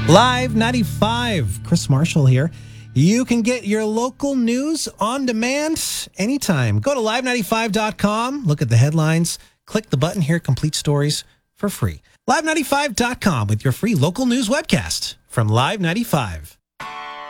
Live 95, Chris Marshall here. You can get your local news on demand anytime. Go to live95.com, look at the headlines, click the button here, complete stories for free. Live95.com with your free local news webcast from Live 95.